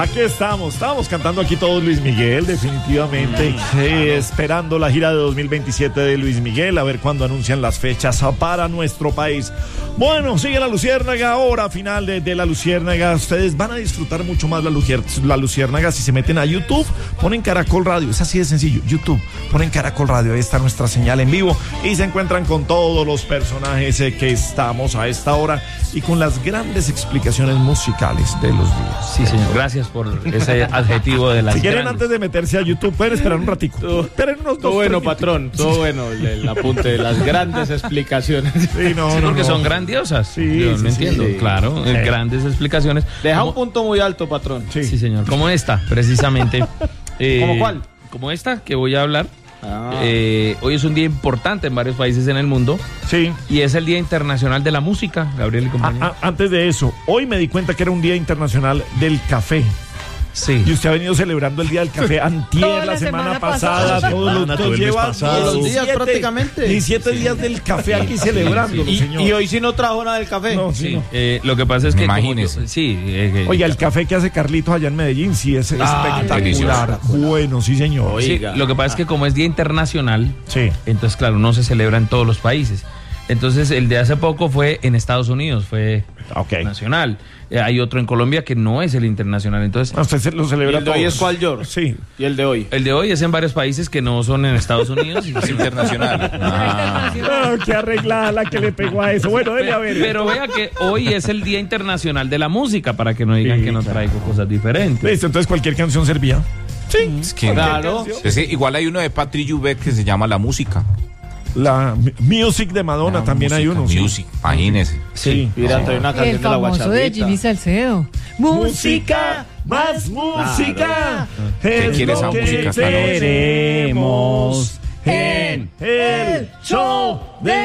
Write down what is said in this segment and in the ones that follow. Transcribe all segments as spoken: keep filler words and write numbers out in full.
Aquí estamos, estábamos cantando aquí todos Luis Miguel, definitivamente, eh, esperando la gira de dos mil veintisiete de Luis Miguel, a ver cuándo anuncian las fechas para nuestro país. Bueno, sigue la Luciérnaga, hora final de, de la Luciérnaga. Ustedes van a disfrutar mucho más la, Lucier, la Luciérnaga si se meten a YouTube, ponen Caracol Radio, es así de sencillo, YouTube, ponen Caracol Radio, ahí está nuestra señal en vivo y se encuentran con todos los personajes eh, que estamos a esta hora y con las grandes explicaciones musicales de los días. Sí, señor, gracias por ese adjetivo de las Si quieren, grandes. antes de meterse a YouTube, pueden esperar un ratico. Todo, Esperen unos todo dos, bueno, tres patrón, todo bueno el, el apunte de las grandes explicaciones. Sí, no, Sí, no, porque no. son grandiosas. Sí, Yo sí, no sí, entiendo, sí. claro, Sí. grandes explicaciones. Deja Como- un punto muy alto, patrón. Sí. Sí, señor, como esta, precisamente. Eh, ¿Cómo cuál? Como esta que voy a hablar. Ah. Eh, hoy es un día importante en varios países en el mundo Sí. y es el Día Internacional de la Música, Gabriel y A- compañía. a- antes de eso, hoy me di cuenta que era un día internacional del café. Sí. Y usted ha venido celebrando el día del café antier, Toda la, la semana, semana pasada, pasada. todos los Semana, todo el mes lleva pasado. Todos los días diecisiete prácticamente. diecisiete días del café aquí celebrándolo, Y, señor. y hoy sí no trajo nada del café. No, sí, Sí, no. eh, lo que pasa es que... como Imagínese. yo- sí. eh, eh, Oiga, el café que hace Carlitos allá en Medellín, sí, es Ah, espectacular. delicioso. Bueno, sí, señor. sí, Oiga. lo que pasa es que como es Día Internacional, Sí. entonces claro, no se celebra en todos los países. Entonces el de hace poco fue en Estados Unidos, fue Ok. nacional. Eh, hay otro en Colombia que no es el internacional. Entonces Ah, usted se lo ¿Y celebra el de hoy todos. es cuál, George? Sí. Y el de hoy. el de hoy es en varios países que no son en Estados Unidos. Es internacional. Ah. Ah, qué arreglada la que le pegó a eso. Bueno, dele a ver. Pero vea que hoy es el Día Internacional de la Música, para que no digan Sí, que no claro. traigo cosas diferentes. Listo, entonces cualquier canción servía. Sí. Es que, Claro. es que igual hay uno de Patrick Juvet que se llama La Música. La m- Music de Madonna La también hay música, uno. sí. Music, imagínese. Sí. Mira, trae una El canción de la famoso de guachapita. Jimmy Salcedo. Música, más música. ¿Qué Es quiere lo esa que música esta noche? tenemos en el show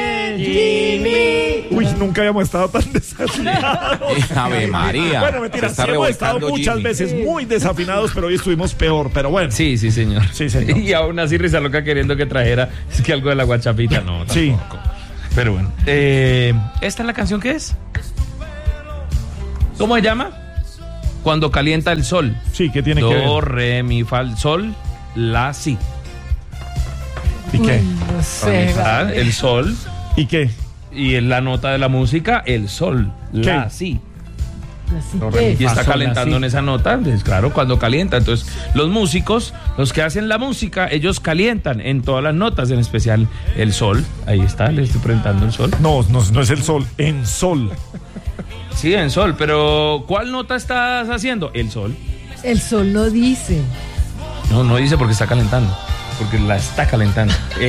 de Jimmy. Uy, nunca habíamos estado tan desafinados. Ave María. Bueno, mentira, Se está sí hemos estado revolcando muchas Jimmy. veces muy desafinados, pero hoy estuvimos peor. Pero bueno. Sí, sí, señor. Sí, señor. Y aún así Risa Loca queriendo que trajera es que algo de la guachapita, no, tampoco. Sí. Pero bueno. Eh, ¿Esta es la canción que es? ¿Cómo se llama? Cuando calienta el sol. Sí, ¿qué tiene que Do, ver? re, mi, fa, sol, la, si. ¿Y qué? Uy, no sé. Ah, el sol. ¿Y qué? Y en la nota de la música, el sol, la, ¿Qué? si. Así Y que, está sol, calentando la, en esa nota, entonces, claro, cuando calienta. Entonces, los músicos, los que hacen la música, ellos calientan en todas las notas, en especial el sol. Ahí está, le estoy presentando el sol. No, no, no es el sol, en sol. Sí, en sol, pero ¿cuál nota estás haciendo? El sol. el sol no dice. No, no dice porque está calentando, porque la está calentando.